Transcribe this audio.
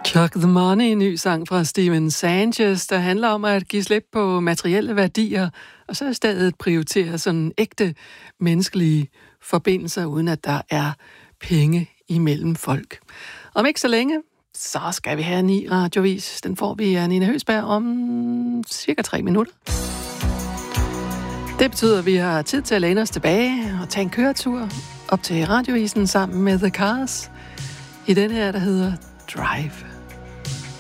Chuck the Money, en ny sang fra Steven Sanchez, der handler om at give slip på materielle værdier, og så i stedet prioritere sådan ægte menneskelige forbindelser, uden at der er penge imellem folk. Om ikke så længe, så skal vi have en ny radiovis. Den får vi af Nina Høsberg om cirka 3 minutter. Det betyder, at vi har tid til at læne os tilbage og tage en køretur op til radiovisen sammen med The Cars i den her, der hedder Drive.